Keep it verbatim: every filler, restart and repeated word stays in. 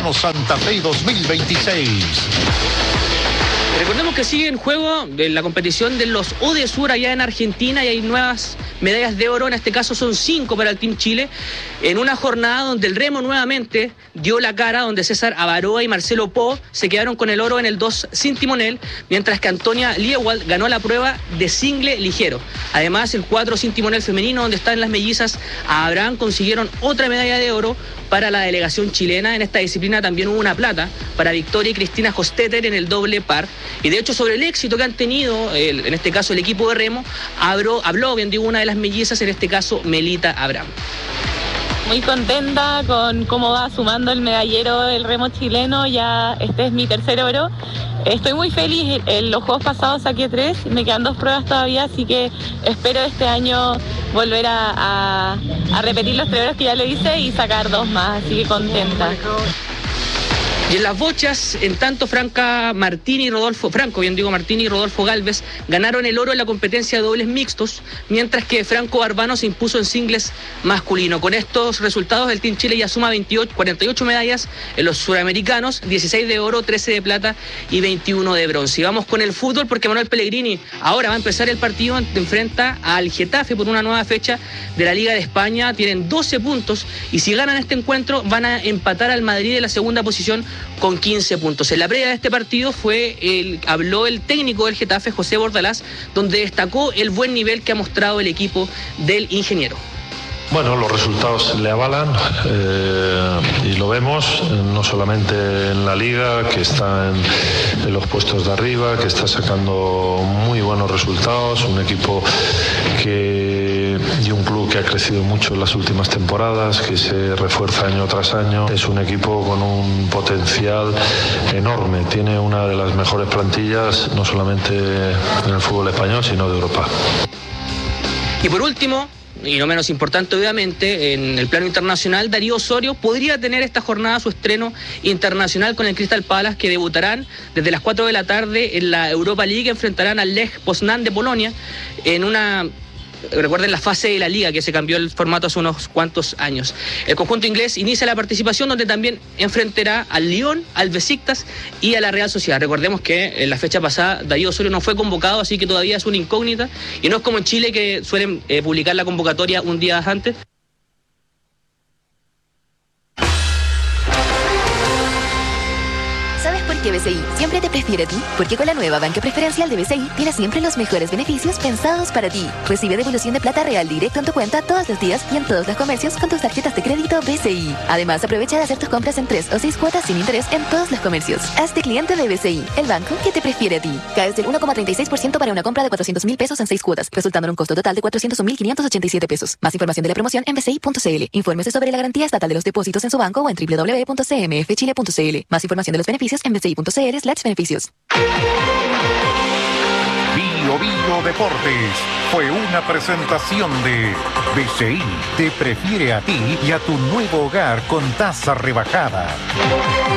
Panamericano Santa Fe dos mil veintiséis. Recordemos que sigue en juego de la competición de los UDESUR allá en Argentina y hay nuevas medallas de oro, en este caso son cinco para el Team Chile, en una jornada donde el remo nuevamente dio la cara, donde César Avaroa y Marcelo Po se quedaron con el oro en el dos sin timonel, mientras que Antonia Liewald ganó la prueba de single ligero. Además, el cuatro sin timonel femenino, donde están las mellizas Abraham, consiguieron otra medalla de oro para la delegación chilena. En esta disciplina también hubo una plata para Victoria y Cristina Hostetter en el doble par. Y de hecho, sobre el éxito que han tenido, el, en este caso el equipo de remo, habló, habló bien digo, una de las mellizas, en este caso Melita Abraham. Muy contenta con cómo va sumando el medallero del remo chileno, ya este es mi tercer oro. Estoy muy feliz, en los juegos pasados saqué tres, me quedan dos pruebas todavía, así que espero este año volver a, a, a repetir los tres oros que ya lo hice y sacar dos más, así que contenta. Y en las bochas, en tanto Franca Martini y Rodolfo, Franco, bien digo Martini y Rodolfo Galvez, ganaron el oro en la competencia de dobles mixtos, mientras que Franco Barbano se impuso en singles masculino. Con estos resultados, el Team Chile ya suma veintiocho, cuarenta y ocho medallas en los suramericanos, dieciséis de oro, trece de plata y veintiuno de bronce. Y vamos con el fútbol, porque Manuel Pellegrini ahora va a empezar el partido, enfrenta al Getafe por una nueva fecha de la Liga de España. Tienen doce puntos y si ganan este encuentro van a empatar al Madrid en la segunda posición con quince puntos. En la previa de este partido fue el, habló el técnico del Getafe, José Bordalás, donde destacó el buen nivel que ha mostrado el equipo del ingeniero. Bueno, los resultados le avalan eh, y lo vemos no solamente en la Liga, que está en, en los puestos de arriba, que está sacando muy buenos resultados, un equipo que y un club que ha crecido mucho en las últimas temporadas, que se refuerza año tras año. Es un equipo con un potencial enorme, tiene una de las mejores plantillas, no solamente en el fútbol español, sino de Europa. Y por último, y no menos importante obviamente, en el plano internacional, Darío Osorio podría tener esta jornada su estreno internacional con el Crystal Palace, que debutarán desde las cuatro de la tarde en la Europa League. Enfrentarán al Lech Poznan de Polonia en una... Recuerden la fase de la Liga, que se cambió el formato hace unos cuantos años. El conjunto inglés inicia la participación, donde también enfrentará al Lyon, al Besiktas y a la Real Sociedad. Recordemos que en la fecha pasada Darío Osorio no fue convocado, así que todavía es una incógnita, y no es como en Chile, que suelen eh, publicar la convocatoria un día antes. ¿Por qué B C I siempre te prefiere a ti? Porque con la nueva banca preferencial de B C I tienes siempre los mejores beneficios pensados para ti. Recibe devolución de plata real directo en tu cuenta todos los días y en todos los comercios con tus tarjetas de crédito B C I. Además, aprovecha de hacer tus compras en tres o seis cuotas sin interés en todos los comercios. Hazte cliente de B C I, el banco que te prefiere a ti. Caes del uno coma treinta y seis por ciento para una compra de cuatrocientos mil pesos en seis cuotas, resultando en un costo total de cuatrocientos mil quinientos ochenta y siete pesos. Más información de la promoción en b c i punto c l. Infórmese sobre la garantía estatal de los depósitos en su banco o en w w w punto c m f chile punto c l. Más información de los beneficios en b c i punto c l slash beneficios. Bio Bio Deportes fue una presentación de B C I te prefiere a ti y a tu nuevo hogar con tasa rebajada.